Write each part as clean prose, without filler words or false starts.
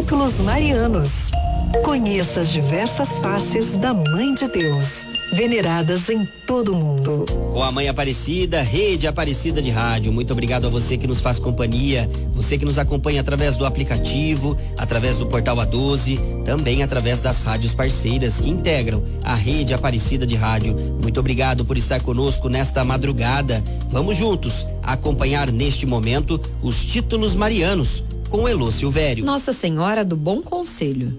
títulos marianos. Conheça as diversas faces da Mãe de Deus, veneradas em todo o mundo. Com a Mãe Aparecida, Rede Aparecida de Rádio. Muito obrigado a você que nos faz companhia, você que nos acompanha através do aplicativo, através do portal A12, também através das rádios parceiras que integram a Rede Aparecida de Rádio. Muito obrigado por estar conosco nesta madrugada. Vamos juntos acompanhar neste momento os títulos marianos com Elô Silvério. Nossa Senhora do Bom Conselho.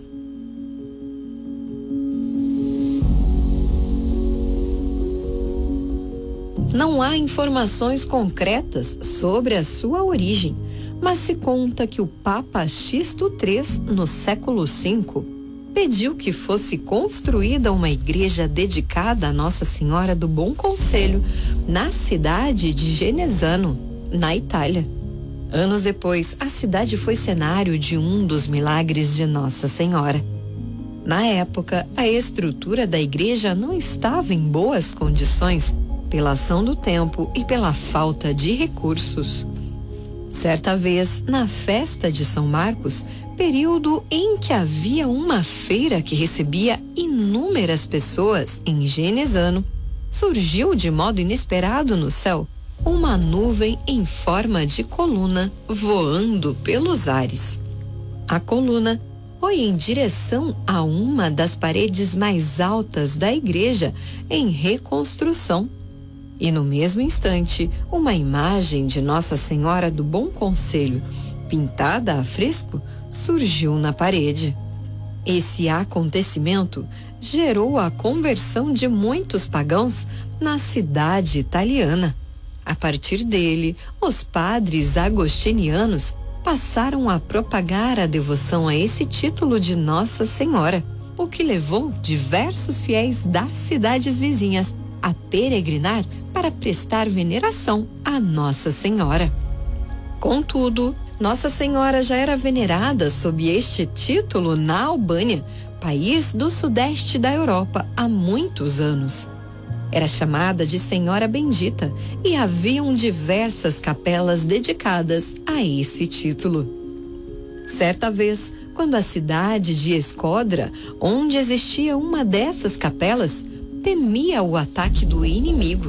Não há informações concretas sobre a sua origem, mas se conta que o Papa Sixto III, no século V, pediu que fosse construída uma igreja dedicada a Nossa Senhora do Bom Conselho, na cidade de Genesano, na Itália. Anos depois, a cidade foi cenário de um dos milagres de Nossa Senhora. Na época, a estrutura da igreja não estava em boas condições, pela ação do tempo e pela falta de recursos. Certa vez, na festa de São Marcos, período em que havia uma feira que recebia inúmeras pessoas em Genesano, surgiu de modo inesperado no céu uma nuvem em forma de coluna voando pelos ares. A coluna foi em direção a uma das paredes mais altas da igreja em reconstrução. E no mesmo instante, uma imagem de Nossa Senhora do Bom Conselho, pintada a fresco, surgiu na parede. Esse acontecimento gerou a conversão de muitos pagãos na cidade italiana. A partir dele, os padres agostinianos passaram a propagar a devoção a esse título de Nossa Senhora, o que levou diversos fiéis das cidades vizinhas a peregrinar para prestar veneração a Nossa Senhora. Contudo, Nossa Senhora já era venerada sob este título na Albânia, país do sudeste da Europa, há muitos anos. Era chamada de Senhora Bendita e haviam diversas capelas dedicadas a esse título. Certa vez, quando a cidade de Escodra, onde existia uma dessas capelas, temia o ataque do inimigo,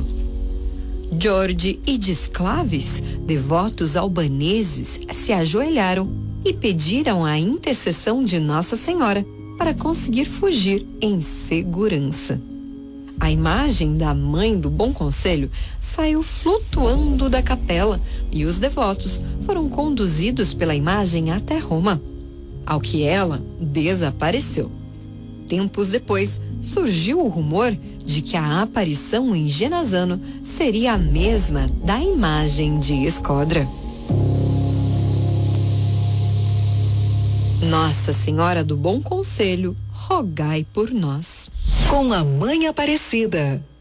Jorge e Desclaves, devotos albaneses, se ajoelharam e pediram a intercessão de Nossa Senhora para conseguir fugir em segurança. A imagem da Mãe do Bom Conselho saiu flutuando da capela e os devotos foram conduzidos pela imagem até Roma, ao que ela desapareceu. Tempos depois, surgiu o rumor de que a aparição em Genazzano seria a mesma da imagem de Escodra. Nossa Senhora do Bom Conselho, rogai por nós. Com a Mãe Aparecida.